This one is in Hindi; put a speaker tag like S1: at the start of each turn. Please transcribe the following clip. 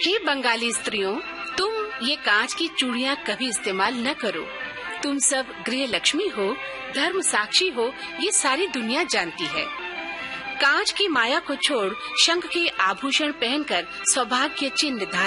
S1: हे बंगाली स्त्रियों, तुम ये कांच की चूड़ियाँ कभी इस्तेमाल न करो। तुम सब गृह लक्ष्मी हो, धर्म साक्षी हो, ये सारी दुनिया जानती है। कांच की माया को छोड़ शंख के आभूषण पहनकर सौभाग्य चिन्ह